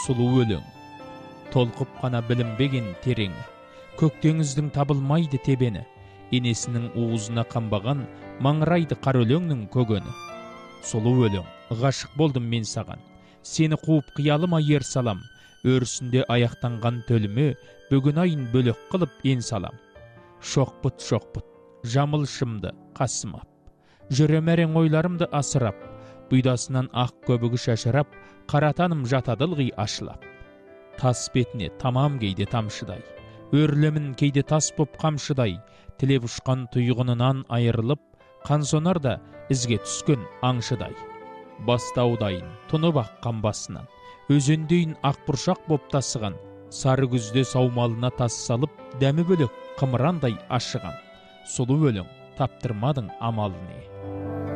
сулуу өлең. Толқып қана білінбеген тереңі, көктеңіздің табылмайды тебені, енесінің уызына қамбаған маңырайды қар өлеңнің көгені. Сулуу өлең, ғашық болдым мен саған, сені қуып қиялыма ер салам, өрісінде аяқтанған төліме бүгін айын бөлек қылып ен салам. Шоқпыт, жамылшымды қасымап, жүрем әрең ойларымды асырап, бұйдасынан ақ көбігі шашырап, қаратаным жатадылғи ашылап. Тас бетіне тамам кейде тамшыдай, өрлемін кейде тас боп қамшыдай, тілеп ұшқан тұйғынынан айырылып, қансонарда ізге түскен аңшыдай. Бастаудайын тұнып аққан басынан, өзендейін ақ бұршақ боп тасыған, сары күзде саумалына тас салып, дәмі бөлек қымырандай ашыған. Сұлу өлең, таптырмадың амал не?